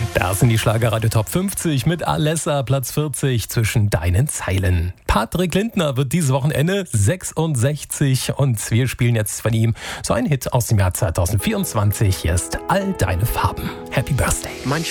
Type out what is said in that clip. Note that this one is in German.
Das sind die Schlagerradio Top 50 mit Alessa, Platz 40 zwischen deinen Zeilen. Patrick Lindner wird dieses Wochenende 66 und wir spielen jetzt von ihm so einen Hit aus dem Jahr 2024. Hier ist All deine Farben. Happy Birthday.